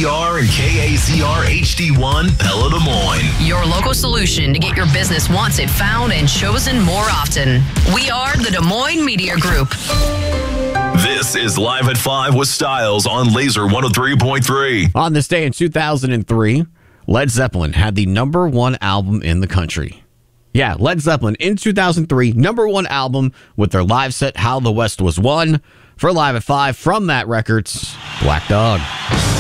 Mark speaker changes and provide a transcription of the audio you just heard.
Speaker 1: KAZR and KAZR HD1 Pella Des Moines.
Speaker 2: Your local solution to get your business wanted, found, and chosen more often. We are the Des Moines Media Group.
Speaker 1: This is Live at 5 with Styles on Laser 103.3.
Speaker 3: On this day in 2003, Led Zeppelin had the number one album in the country. Yeah, Led Zeppelin in 2003, number one album with their live set, How the West Was Won. For Live at 5 from that records, Black Dog.